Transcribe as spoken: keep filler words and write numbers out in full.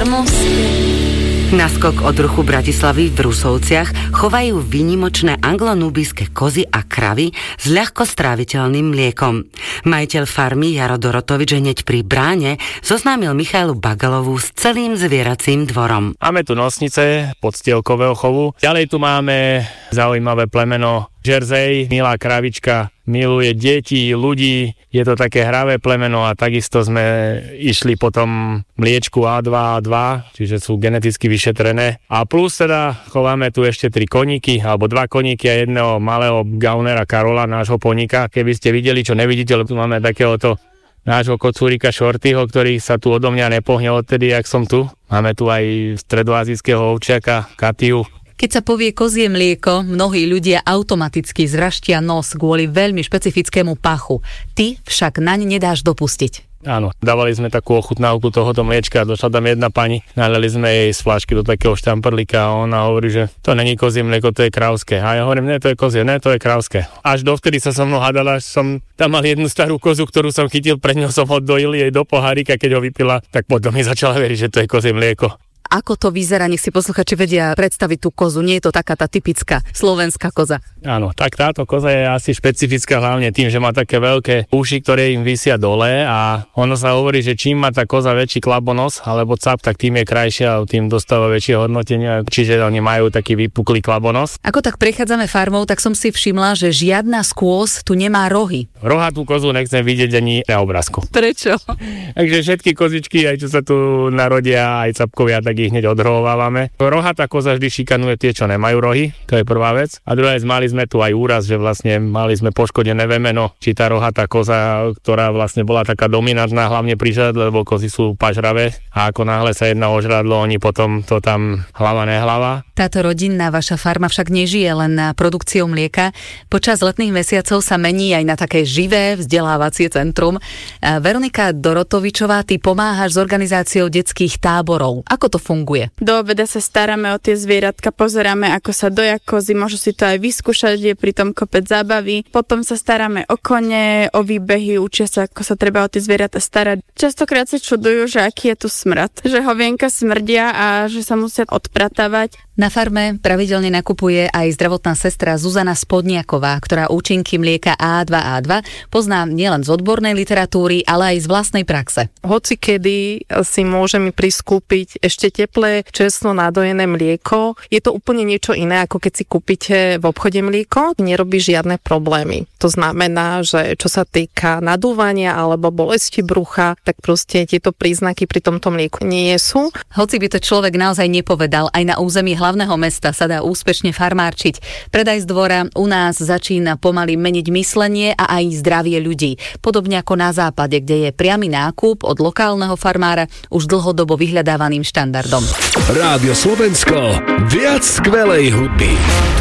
moste. Naskok od ruchu Bratislavy v Rusovciach chovajú výnimočné anglonúbijské kozy a kravy s ľahko stráviteľným mliekom. Majiteľ farmy Jaro Dorotovič hneď pri bráne zoznámil Michailu Bagalovú s celým zvieracím dvorom. Máme tu nosnice podstielkového chovu. Ďalej tu máme zaujímavé plemeno Jersey, milá kravička, miluje deti, ľudí, je to také hravé plemeno a takisto sme išli potom mliečku á dva á dva, čiže sú geneticky vyšetrené. A plus teda chováme tu ešte tri koníky, alebo dva koníky a jedného malého gaunera Karola, nášho poníka. Keby ste videli, čo nevidíte, lebo tu máme takéhoto nášho kocúrika Shortyho, ktorý sa tu odo mňa nepohne odtedy, jak som tu. Máme tu aj stredoazijského ovčiaka Katiu. Keď sa povie kozie mlieko, mnohí ľudia automaticky zvraštia nos kvôli veľmi špecifickému pachu. Ty však naň nedáš dopustiť. Áno, dávali sme takú ochutnávku tohoto mliečka, došla tam jedna pani, nalili sme jej z fľašky do takého štamprlíka a ona hovorí, že to není kozie mlieko, to je krávské. A ja hovorím, ne, to je kozie, ne, to je krávské. Až dovtedy sa so mnou hádala, až som tam mal jednu starú kozu, ktorú som chytil, pred ňou som oddojil jej do pohárika, keď ho vypila, tak potom mi začala veriť, že to je kozie mlieko. Ako to vyzerá, nech si posluchači vedia predstaviť tú kozu. Nie je to taká tá typická slovenská koza. Áno, tak táto koza je asi špecifická hlavne tým, že má také veľké uši, ktoré im visia dole a ono sa hovorí, že čím má tá koza väčší klabonos alebo cap, tak tým je krajšia a tým dostáva väčšie hodnotenie, čiže oni majú taký vypuklý klabonos. Ako tak prechádzame farmou, tak som si všimla, že žiadna z kôz tu nemá rohy. Rohatú kozu nechcem vidieť ani na obrázku. Prečo? Takže všetky kozičky, aj čo sa tu narodia, aj capkovia, tak ich hneď odrovávame. Rohatá koza vždy šikanuje tie, čo nemajú rohy, to je prvá vec. A druhá vec, mali sme tu aj úraz, že vlastne mali sme poškodené vemeno, či tá rohatá koza, ktorá vlastne bola taká dominantná, hlavne pri žradle, lebo kozy sú pažravé a ako náhle sa jedná o žradlo, oni potom to tam hlava nehlava. Táto rodinná vaša farma však nežije len na produkciou mlieka. Počas letných mesiacov sa mení aj na také živé vzdelávacie centrum. Veronika Dorotovičová, ty pomáhaš s organizáciou detských táborov. Ako to funguje? Do obeda sa staráme o tie zvieratka, pozeráme, ako sa doja kozy, môžu si to aj vyskúšať, je pri tom kopec zábavy. Potom sa staráme o kone, o výbehy, učia sa, ako sa treba o tie zvieratá starať. Častokrát sa čudujú, že aký je tu smrad, že hovienka smrdia a že sa musia odpratávať. Na farme pravidelne nakupuje aj zdravotná sestra Zuzana Spodniaková, ktorá účinky mlieka á dva á dva pozná nielen z odbornej literatúry, ale aj z vlastnej praxe. Hoci kedy si môžeme priskúpiť ešte teplé, čerstvo nadojené mlieko. Je to úplne niečo iné, ako keď si kúpite v obchode mlieko. Nerobí žiadne problémy. To znamená, že čo sa týka nadúvania alebo bolesti brucha, tak proste tieto príznaky pri tomto mlieku nie sú. Hoci by to človek naozaj nepovedal, aj na území hlavného mesta sa dá úspešne farmárčiť. Predaj z dvora u nás začína pomaly meniť myslenie a aj zdravie ľudí. Podobne ako na západe, kde je priamy nákup od lokálneho farmára už dlhodobo vyhľadávaným štandardom. Rádio Slovensko, viac skvelej hudby.